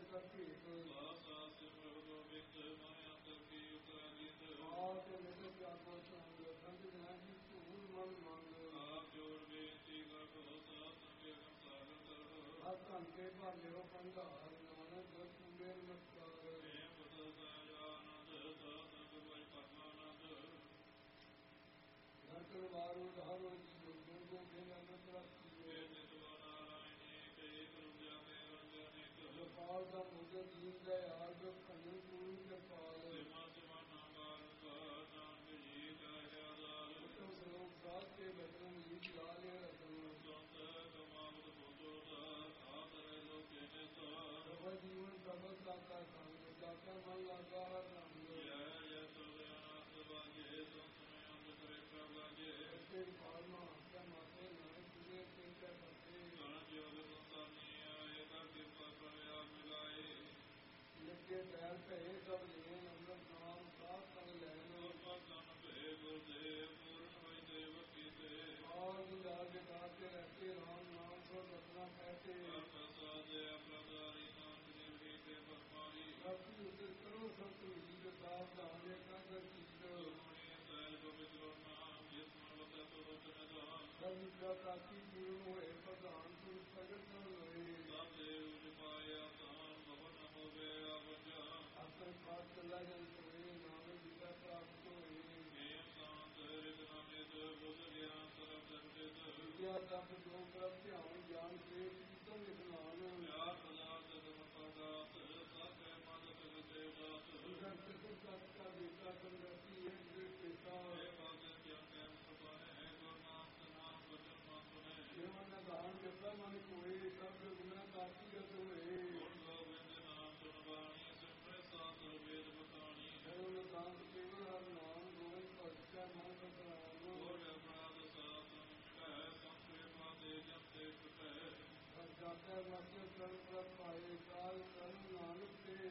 ਕਰ ਭੇਟ ਸਾਸਾ ਸਿਮਰ ਗੋਬਿੰਦ ਮਾਇਆ ਤਰਕੀ ਉਤਰਾਜਿਤ ਆਪ ਮੇਰੇ ਪਿਆਰੋ ਸੰਗ ਸੰਗ ਜਨਾਜੀ ਧੂਲ ਮਨ ਮੰਗ ਆਪ ਜੋੜ ਬੇਨਤੀ ਕਰੋ ਸਾਧ ਸੰਗਤ ਸਾਗਰ ਕਰੋ ਹਰ ਧਨ ਕੇ ਭਾਲਿਓ ਭੰਡਾਰ ਨਾਨਕ ਪੂਰੇ ਨਮਸਕਾਰ ਪ੍ਰੇਮ ਬਦਲ ਸਹਿਜਾਨੰਦ ਸਾਧ ਸੰਗ ਕੋਈ ਪਰਮਾਨੰਦ ਨਰਕਰ ਵਾਰੂ ਧਾਰੋ ਜੀ ਗੋਗੋ ਕੇ ਨਮਤ ਰੱਖੀ ਵੇ ਨਿਤਵਾ ਨਾਰਾਇਣੀ ਕਈ ਕਰੁਜਾ ਮੇ ਰੰਜਨੇ ਗੋਪਾਲ ਦਾ ਮੁਝੇ ਦੀਨ ਦਾ ਯਾਰ ਜੋ ਖੰਡਨ ਪੂਰਨ ਕਿਰਪਾਲ ਸਿਮਾ ਸਿਮਾ ਨਾਮਾਰ ਨਾਨਕ ਜੀ ਕਾ ਆਧਾਰ ਉਤਮ ਸਰੋਗ ਸਾਧ ਕੇ ਬਚਨ ਲੀਕ ਲਾਲੇ ਰਤਨ ਸੰਤ ਕਮਾਵਤ ਬੋਧੋ ਦਾ ਆਦਰੇ ਲੋਕੇ ਨੇ ਸਾ ਸਭ ਜੀਵਨ ਸਭ ਦਾਤਾ ਸੰਗ ਦਾਤਾ ਮਨ ਲਾਗਾ ਰੰਗ ਜੈ ਜੈ ਸੁਰਿਆਨਾਥ ਬਾਜੇ ਸੰਤ ਕਰੇ ਪ੍ਰਭਾਜੇ ਤੇ ਪਾਲਮਾ ਆਖਿਆ ਮਾਤੇ ਨਾਨਕ ਤੁਝੇ ਕਿਰਪਾ ਕਰਤੇ ਗਣ ਜੋਗ ਸੰਤਾਨੀ ਆਏ ਤਾਂ ਕਿਰਪਾ ਕਰਿਆ ਮਿਲਾਏ ਲੱਗੇ ਪੈਰ ਭਏ ਸਭ ਜੀਵਨ ਅੰਦਰ ਨਾਮ ਸਾਧ ਕਰ ਲੈਣ ਗੁਰਪਾ ਕਨ ਭੇ ਗੁਰਦੇਵ ਪੂਰਨ ਹੋਈ ਦੇਵ ਕੀਤੇ ਆਜ ਜਾਜ ਕੇ ਰਹਿਤੇ ਰਾਮ ਨਾਮ ਸੋ ਰਤਨਾ ਕਹਤੇ ਹਰ ਪ੍ਰਸਾਦਿ ਅਪਰਾਧਾਰੀ ਨਾਨਕ ਨਿਰਭੀ ਤੇ ਪਰਮਾਰੀ ਆਪੀ ਉਦਰ ਕਰੋ ਸੰਤ ਜੀ ਦੇ ਸਾਥ ਦਾਨੇ ਕਾਦਰ ਕੀਤ ਗੁਰਮੁਨੀ ਸਹਿਜ ਪਵਿੱਤਰ ਨਾਮ ਜਿਸ ਮਨ ਵਸੈ ਤੋ ਵਚਨ ਦਾਨ ਸਭ ਵਿਦਿਆ ਪ੍ਰਾਪਤੀ ਪੂਰਨ ਹੋਏ ਪ੍ਰਧਾਨ ਪੁਰਖ ਪ੍ਰਗਟ ਨ ਹੋਏ ਸਭ ਦੇਵ ਨਿਪਾਇਆ ਤਾਨ ਭਵਨ ਹੋਵੇ ਆਵਜਾ ਆਸਰ ਖਾਸ ਚੱਲਾ ਜਨ ਹੋਏ ਨਾਮ ਵਿਦਿਆ ਪ੍ਰਾਪਤ ਹੋਏ ਨੇਮ ਸ਼ਾਂਤ ਰਿਤ ਨਾਮਿਤ ਬੁੱਧ ਗਿਆਨ ਸਰਬ ਜਗਤ ਵਿਦਿਆ ਤਪ ਜੋ ਪ੍ਰਭ ਧਿਆਨ ਗਿਆਨ ਤੇ ਕੀਰਤਨ ਇਸਨਾਨ ਪਿਆਰ ਪਦਾਰਥ ਧਰਮ ਪਦਾਰਥ ਸਾਖੇ ਮਨ ਸਗਤੇ ਦਾਤ ਅੰਦਰ ਚਤੁਰ ਸਤ ਕਾ ਦੇਤਾ ਸੰਗਤੀ ਹੈ ਜਿਸ ਪਿਤਾ ਇਹ ਬਾਤ ਜਿਉ ਕੈਮ ਸੁਭਾਏ ਗੁਰ ਨਾਮ ਨਾਮ ਬਚਨ ਮਨ ਸੁਨੇ ਜੀਵਨ ਦਾ ਦਾਨ ਕਰਤਾ ਮਨ ਕੋਏ ਸਭ ਗੁਨਾ ਕਾਤੀ ਗਤ ਹੋਏ ਗੁਰ ਗੋਬਿੰਦ ਨਾਮ ਸੁਨ ਬਾਣੀ ਸਿਮਰੈ ਸਾਧ ਵੇਦ ਬਖਾਣੀ ਸਰਵ ਦਾਨ ਕੇਵਲ ਹਰ ਨਾਮ ਗੋਬਿੰਦ ਭਗਤਾ ਮਨ ਬਤਰਾਮ ਗੁਰ ਅਪਰਾਧ ਸਾਧ ਮਿਟੈ ਸੰਸੇ ਪਾਦੇ ਜਪ ਤੇ ਟੁਟੈ ਜਾਤਾ ਵਸਤ ਸਰਬ ਪ੍ਰਭ ਪਾਏ ਕਾਲ ਕਰਨ ਨਾਨਕ